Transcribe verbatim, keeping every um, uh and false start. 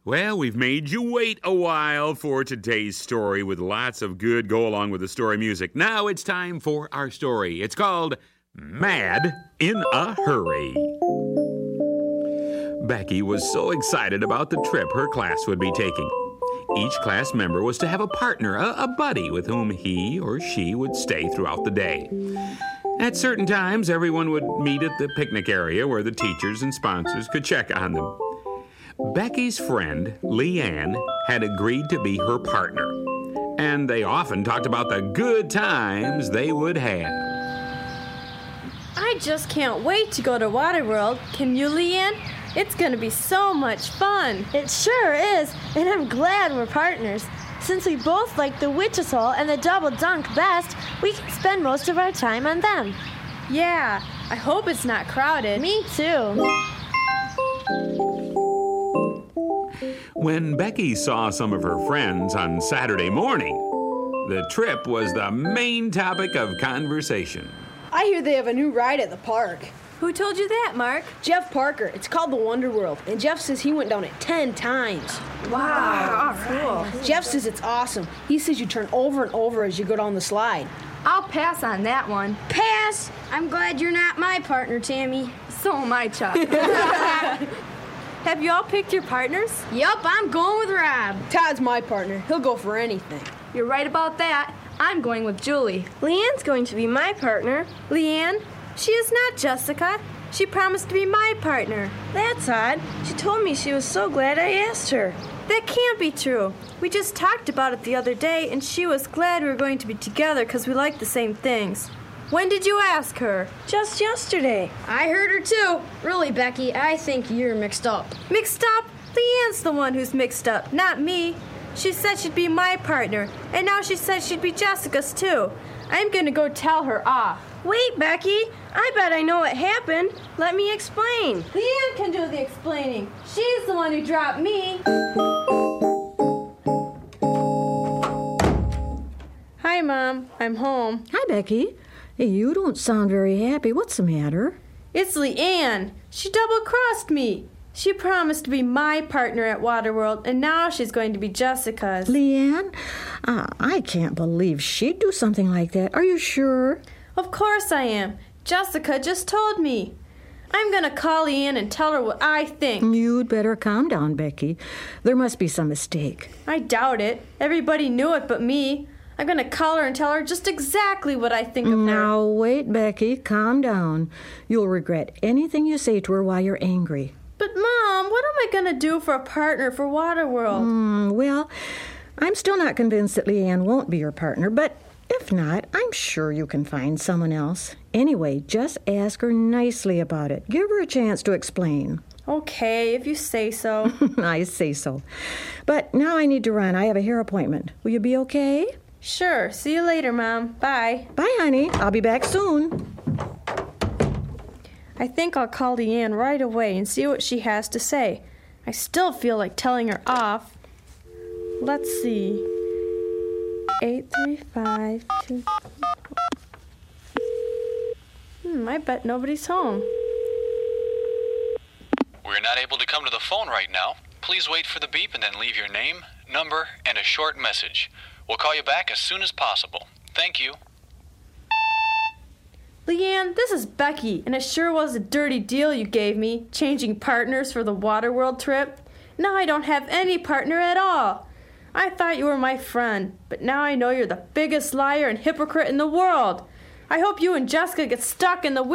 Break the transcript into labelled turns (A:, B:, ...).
A: Well, we've made you wait a while for today's story with lots of good go along with the story music. Now it's time for our story. It's called Mad in a Hurry. Becky was so excited about the trip her class would be taking. Each class member was to have a partner, a, a buddy with whom he or she would stay throughout the day. At certain times, everyone would meet at the picnic area where the teachers and sponsors could check on them. Becky's friend, Leanne, had agreed to be her partner, and they often talked about the good times they would have.
B: I just can't wait to go to Waterworld. Can you, Leanne? It's going to be so much fun.
C: It sure is, and I'm glad we're partners. Since we both like the Witch's Hole and the Double Dunk best, we can spend most of our time on them.
B: Yeah, I hope it's not crowded.
C: Me too.
A: When Becky saw some of her friends on Saturday morning, the trip was the main topic of conversation.
D: I hear they have a new ride at the park.
B: Who told you that, Mark?
D: Jeff Parker. It's called the Wonder World, and Jeff says he went down it ten times.
B: Wow, cool.
D: Jeff says it's awesome. He says you turn over and over as you go down the slide.
B: I'll pass on that one.
E: Pass! I'm glad you're not my partner, Tammy.
B: So am I, Chuck. Have you all picked your partners?
E: Yup, I'm going with Rob.
D: Todd's my partner. He'll go for anything.
B: You're right about that. I'm going with Julie.
C: Leanne's going to be my partner.
B: Leanne? She is not Jessica. She promised to be my partner.
C: That's odd. She told me she was so glad I asked her.
B: That can't be true. We just talked about it the other day, and she was glad we were going to be together because we like the same things. When did you ask her?
C: Just yesterday.
E: I heard her too. Really, Becky, I think you're mixed up.
B: Mixed up? Leanne's the one who's mixed up, not me. She said she'd be my partner, and now she said she'd be Jessica's too. I'm gonna go tell her off.
C: Wait, Becky. I bet I know what happened. Let me explain.
B: Leanne can do the explaining. She's the one who dropped me. Hi, Mom. I'm home.
F: Hi, Becky. Hey, you don't sound very happy. What's the matter?
B: It's Leanne. She double-crossed me. She promised to be my partner at Waterworld, and now she's going to be Jessica's.
F: Leanne? Uh, I can't believe she'd do something like that. Are you sure?
B: Of course I am. Jessica just told me. I'm going to call Leanne and tell her what I think.
F: You'd better calm down, Becky. There must be some mistake.
B: I doubt it. Everybody knew it but me. I'm going to call her and tell her just exactly what I think of her.
F: Now, wait, Becky. Calm down. You'll regret anything you say to her while you're angry.
B: But, Mom, what am I going to do for a partner for Waterworld?
F: Mm, well, I'm still not convinced that Leanne won't be your partner, but if not, I'm sure you can find someone else. Anyway, just ask her nicely about it. Give her a chance to explain.
B: Okay, if you say so.
F: I say so. But now I need to run. I have a hair appointment. Will you be okay?
B: Sure. See you later, Mom. Bye.
F: Bye, honey. I'll be back soon.
B: I think I'll call Leanne right away and see what she has to say. I still feel like telling her off. Let's see. eight three five two. Hmm, I bet nobody's home.
G: We're not able to come to the phone right now. Please wait for the beep and then leave your name, number, and a short message. We'll call you back as soon as possible. Thank you.
B: Leanne, this is Becky, and it sure was a dirty deal you gave me, changing partners for the Waterworld trip. Now I don't have any partner at all. I thought you were my friend, but now I know you're the biggest liar and hypocrite in the world. I hope you and Jessica get stuck in the